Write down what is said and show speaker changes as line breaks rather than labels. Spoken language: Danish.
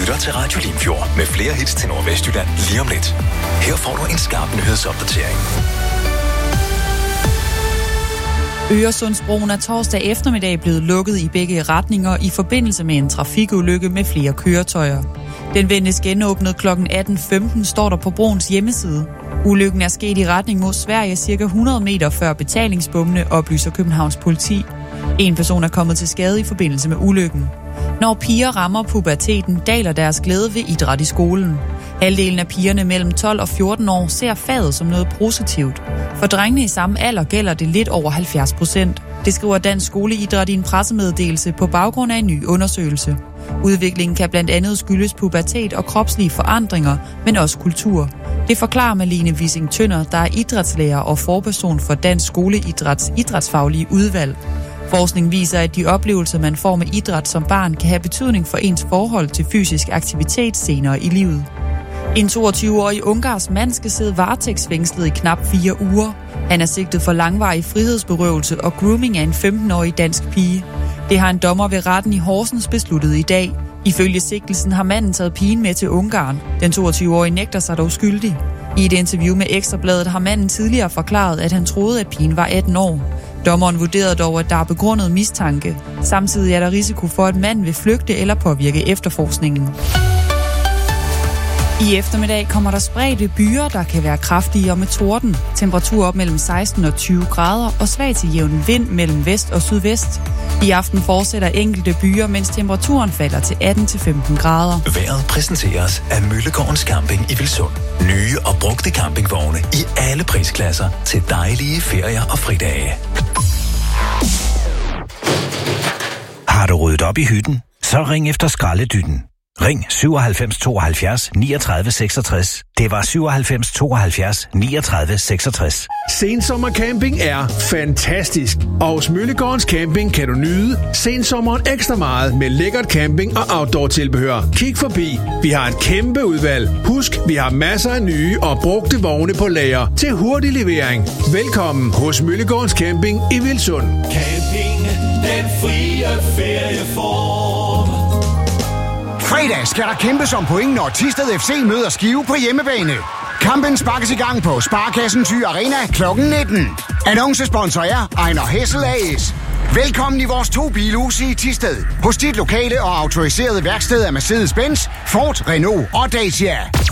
lytter til Radio Limfjord med flere hits til Nordvestjylland lige om lidt. Her får du en skarp nyhedsopdatering.
Øresundsbroen er torsdag eftermiddag blevet lukket i begge retninger i forbindelse med en trafikulykke med flere køretøjer. Den ventes genåbnet kl. 18.15, står der på broens hjemmeside. Ulykken er sket i retning mod Sverige ca. 100 meter før betalingsbommene, oplyser Københavns politi. En person er kommet til skade i forbindelse med ulykken. Når piger rammer puberteten, daler deres glæde ved idræt i skolen. Halvdelen af pigerne mellem 12 og 14 år ser faget som noget positivt. For drengene i samme alder gælder det lidt over 70%. Det skriver Dansk Skoleidræt i en pressemeddelelse på baggrund af en ny undersøgelse. Udviklingen kan blandt andet skyldes pubertet og kropslige forandringer, men også kultur. Det forklarer Malene Wissing Tønder, der er idrætslærer og forperson for Dansk Skoleidræts idrætsfaglige udvalg. Forskning viser, at de oplevelser, man får med idræt som barn, kan have betydning for ens forhold til fysisk aktivitet senere i livet. En 22-årig ungarsk mand skal sidde varetægtsfængslet i knap 4 uger. Han er sigtet for langvarig frihedsberøvelse og grooming af en 15-årig dansk pige. Det har en dommer ved retten i Horsens besluttet i dag. Ifølge sigtelsen har manden taget pigen med til Ungarn. Den 22-årige nægter sig dog skyldig. I et interview med Ekstra Bladet har manden tidligere forklaret, at han troede, at pigen var 18 år. Dommeren vurderede dog, at der er begrundet mistanke. Samtidig er der risiko for, at manden vil flygte eller påvirke efterforskningen. I eftermiddag kommer der spredte byer, der kan være kraftige og med torden. Temperatur op mellem 16 og 20 grader og svag til jævn vind mellem vest og sydvest. I aften fortsætter enkelte byer, mens temperaturen falder til 18-15 grader.
Vejret præsenteres af Møllegårdens Camping i Vilsund. Nye og brugte campingvogne i alle prisklasser til dejlige ferier og fridage.
Har du ryddet op i hytten? Så ring efter skraldedytten. Ring 97 72 39 66. Det var 97 72 39 66.
Sensommercamping er fantastisk. Og hos Møllegårdens Camping kan du nyde sensommeren ekstra meget med lækkert camping og outdoor tilbehør. Kig forbi. Vi har et kæmpe udvalg. Husk, vi har masser af nye og brugte vogne på lager til hurtig levering. Velkommen hos Møllegårdens Camping i Vilsund.
Camping, den frie ferieform.
Fredag skal der kæmpes om point, når Thisted FC møder Skive på hjemmebane. Kampen sparkes i gang på Sparkassen Thy Arena kl. 19. Annoncesponsor er Ejner Hessel AS. Velkommen i vores 2 bilhuse i Thisted. Hos dit lokale og autoriserede værksted af Mercedes-Benz, Ford, Renault og Dacia.